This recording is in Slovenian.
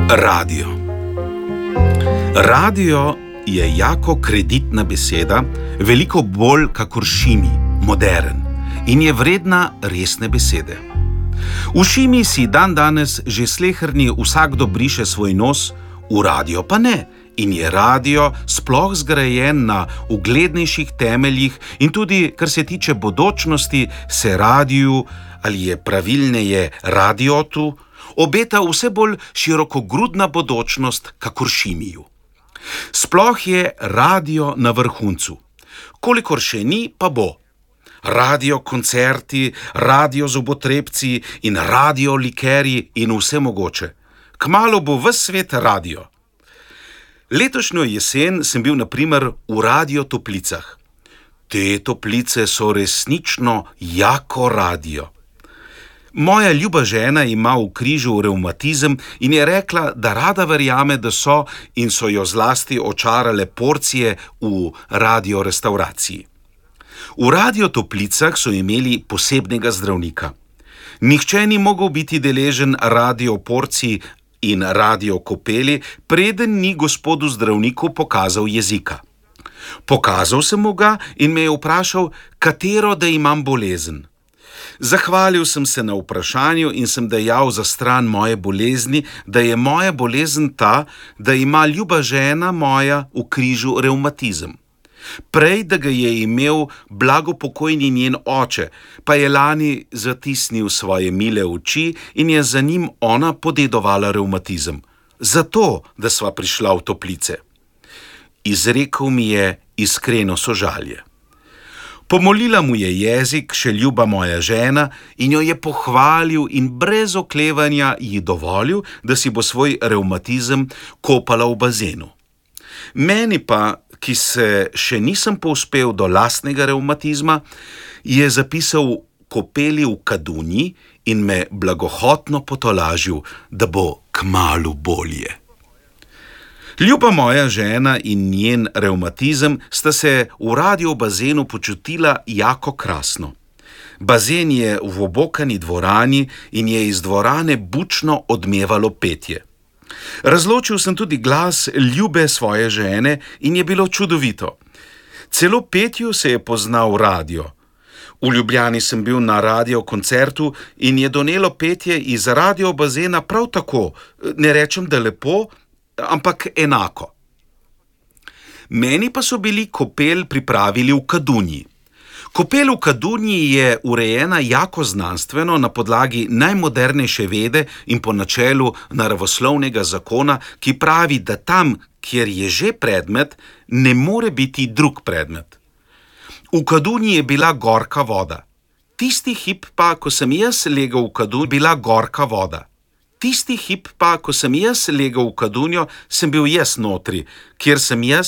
Radio. Radio je jako kreditna beseda, veliko bolj kakor šimi, modern in je vredna resne besede. V šimi si dandanes že sleherni vsakdo briše svoj nos, v radio pa ne. In je radio sploh zgrajen na uglednejših temeljih in tudi, kar se tiče bodočnosti, se radiju, ali je pravilneje radiotu, obeta vse bolj širokogrudna bodočnost kakor šimiju. Sploh je radio na vrhuncu. Kolikor še ni, pa bo. Radio koncerti, radio zobotrebci in radio likerji in vse mogoče. Kmalu bo ves svet radio. Letošnjo jesen sem bil na primer v Radio Toplicah. Te toplice so resnično jako radio. Moja ljuba žena ima v križu revmatizem in je rekla, da rada verjame, da so in so jo zlasti očarale porcije v radiorestavraciji. V Radio Toplicah so imeli posebnega zdravnika. Nihče ni mogel biti deležen radioporcij in radiokopeli, preden ni gospodu zdravniku pokazal jezika. Pokazal sem mu ga in me je vprašal, katero da imam bolezen. Zahvalil sem se na vprašanju in sem dejal za stran moje bolezni, da je moja bolezen ta, da ima ljuba žena moja v križu revmatizem. Prej, da ga je imel blagopokojni njen oče, pa je lani zatisnil svoje mile oči in je za njim ona podedovala revmatizem. Zato, da sva prišla v toplice. Izrekel mi je iskreno sožalje. Pomolila mu je jezik, še ljuba moja žena, in jo je pohvalil in brez oklevanja ji dovolil, da si bo svoj revmatizem kopala v bazenu. Meni pa, ki se še nisem povzpel do lastnega revmatizma, je zapisal kopeli v Kadunji in me blagohotno potolažil, da bo kmalu bolje. Ljuba moja žena in njen revmatizem sta se v radio bazenu počutila jako krasno. Bazen je v obokani dvorani in je iz dvorane bučno odmevalo petje. Razločil sem tudi glas ljube svoje žene in je bilo čudovito. Celo petju se je poznal radio. V Ljubljani sem bil na radio koncertu in je donelo petje iz radio bazena prav tako, ne rečem, da lepo, ampak enako. Meni pa so bili kopel pripravili v Kadunji. Kopel v Kadunji je urejena jako znanstveno na podlagi najmodernejše vede in po načelu naravoslovnega zakona, ki pravi, da tam, kjer je že predmet, ne more biti drug predmet. V Kadunji je bila gorka voda. Tisti hip pa, ko sem jaz legel v Kadunjo, bila gorka voda. Tisti hip pa, ko sem jaz legel v Kadunjo, sem bil jaz notri, kjer sem jaz